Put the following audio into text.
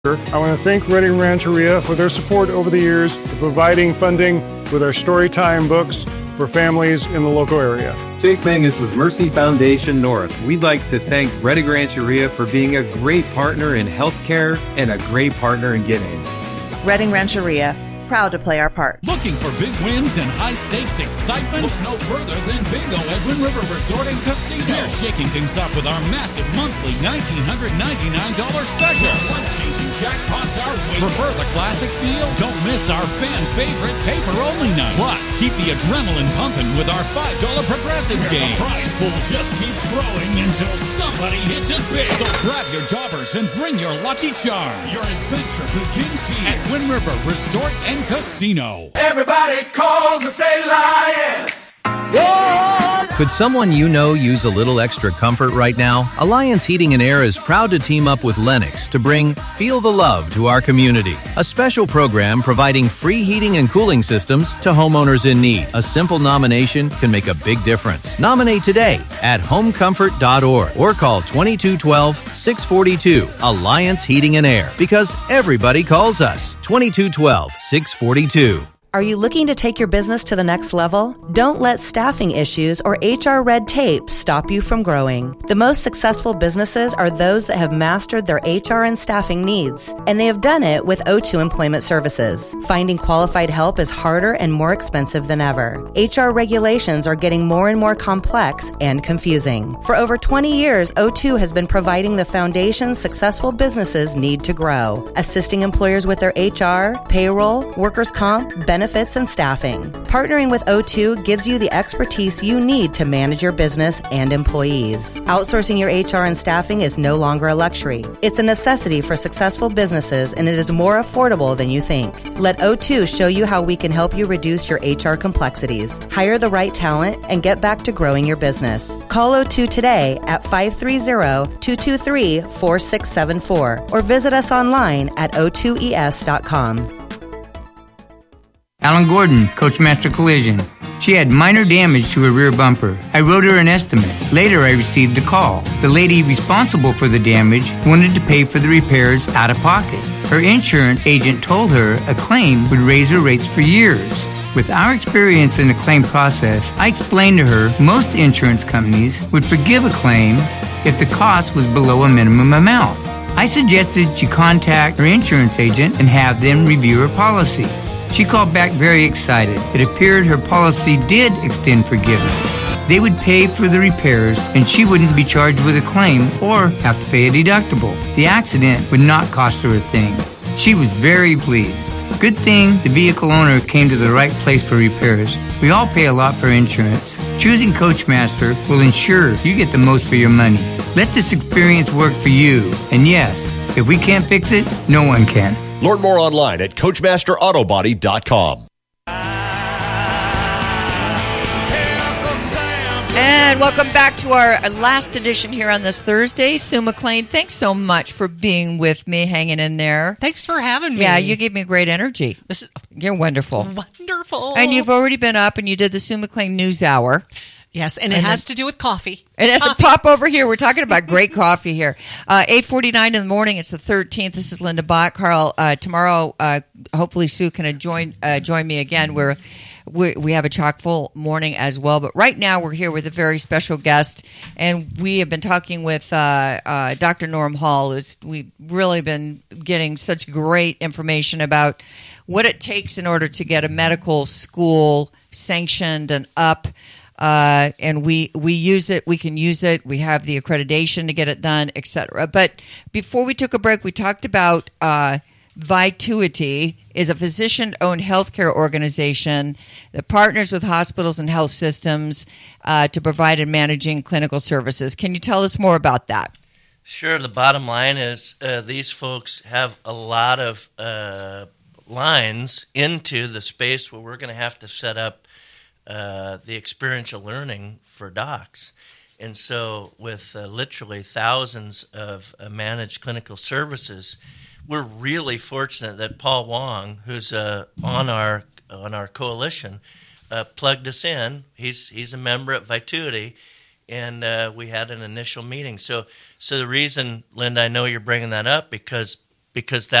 I want to thank Reading Rancheria for their support over the years, providing funding with our Storytime books for families in the local area. Jake Mangus with Mercy Foundation North. We'd like to thank Reading Rancheria for being a great partner in healthcare and a great partner in giving. Reading Rancheria, proud to play our part. Looking for big wins and high-stakes excitement? Look no further than Bingo at Wind River Resort and Casino. We're shaking things up with our massive monthly $1,999 special. Life-changing jackpots are waiting. Prefer the classic feel? Don't miss our fan-favorite paper-only night. Plus, keep the adrenaline pumping with our $5 progressive game. The prize pool just keeps growing until somebody hits it big. So grab your daubers and bring your lucky charms. Your adventure begins here at Wind River Resort and Casino. Everybody calls and say Lions. Could someone you know use a little extra comfort right now? Alliance Heating and Air is proud to team up with Lennox to bring Feel the Love to our community. A special program providing free heating and cooling systems to homeowners in need. A simple nomination can make a big difference. Nominate today at homecomfort.org or call 2212-642 Alliance Heating and Air, because everybody calls us. 2212-642. Are you looking to take your business to the next level? Don't let staffing issues or HR red tape stop you from growing. The most successful businesses are those that have mastered their HR and staffing needs, and they have done it with O2 Employment Services. Finding qualified help is harder and more expensive than ever. HR regulations are getting more and more complex and confusing. For over 20 years, O2 has been providing the foundation successful businesses need to grow, assisting employers with their HR, payroll, workers' comp, benefits, and staffing. Partnering with O2 gives you the expertise you need to manage your business and employees. Outsourcing your HR and staffing is no longer a luxury. It's a necessity for successful businesses, and it is more affordable than you think. Let O2 show you how we can help you reduce your HR complexities, hire the right talent, and get back to growing your business. Call O2 today at 530-223-4674 or visit us online at o2es.com. Alan Gordon, Coachmaster Collision. She had minor damage to her rear bumper. I wrote her an estimate. Later, I received a call. The lady responsible for the damage wanted to pay for the repairs out of pocket. Her insurance agent told her a claim would raise her rates for years. With our experience in the claim process, I explained to her most insurance companies would forgive a claim if the cost was below a minimum amount. I suggested she contact her insurance agent and have them review her policy. She called back very excited. It appeared her policy did extend forgiveness. They would pay for the repairs, and she wouldn't be charged with a claim or have to pay a deductible. The accident would not cost her a thing. She was very pleased. Good thing the vehicle owner came to the right place for repairs. We all pay a lot for insurance. Choosing Coachmaster will ensure you get the most for your money. Let this experience work for you. And yes, if we can't fix it, no one can. Learn more online at CoachmasterAutobody.com. And welcome back to our last edition here on this Thursday. Sue McLean, thanks so much for being with me, hanging in there. Thanks for having me. Yeah, you gave me great energy. You're wonderful. Wonderful. And you've already been up and you did the Sue McLean News Hour. Yes, and it has to do with coffee. It has to pop over here. We're talking about great coffee here. 8:49 in the morning. It's the 13th. This is Linda Bott. Carl, tomorrow, hopefully Sue can join me again. We have a chock full morning as well. But right now we're here with a very special guest, and we have been talking with Dr. Norm Hall. We've really been getting such great information about what it takes in order to get a medical school sanctioned and up. And we use it. We can use it. We have the accreditation to get it done, etc. But before we took a break, we talked about Vituity is a physician-owned healthcare organization that partners with hospitals and health systems to provide and managing clinical services. Can you tell us more about that? Sure. The bottom line is these folks have a lot of lines into the space where we're going to have to set up the experiential learning for docs. And so with literally thousands of managed clinical services, we're really fortunate that Paul Wong, who's on our coalition, plugged us in. He's a member at Vituity, and we had an initial meeting. So the reason, Linda, I know you're bringing that up because because